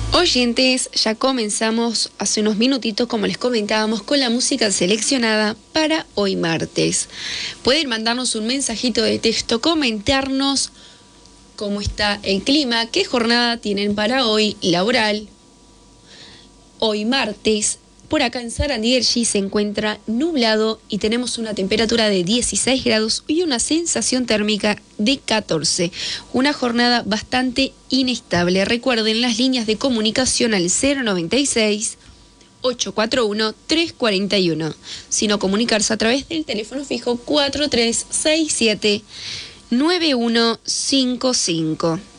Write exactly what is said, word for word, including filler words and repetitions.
Oyentes, ya comenzamos hace unos minutitos, como les comentábamos, con la música seleccionada para hoy martes. Pueden mandarnos un mensajito de texto, comentarnos cómo está el clima, qué jornada tienen para hoy laboral. Hoy martes, por acá en Sarandí del G se encuentra nublado y tenemos una temperatura de dieciséis grados y una sensación térmica de catorce. Una jornada bastante inestable. Recuerden las líneas de comunicación al cero noventa y seis, ocho cuatro uno, tres cuatro uno. Sino comunicarse a través del teléfono fijo cuatro tres seis siete, nueve uno cinco cinco.